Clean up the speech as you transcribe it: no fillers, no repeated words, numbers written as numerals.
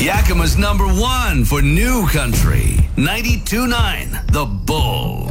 Yakima's number one for new country. 92.9 The Bull.